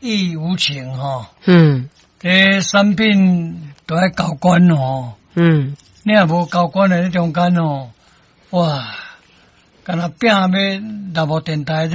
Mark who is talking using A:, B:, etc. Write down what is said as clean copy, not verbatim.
A: 义无情吼。这产品都要交关吼。你若无交关的中间哦，哇，敢若拼要若无电台。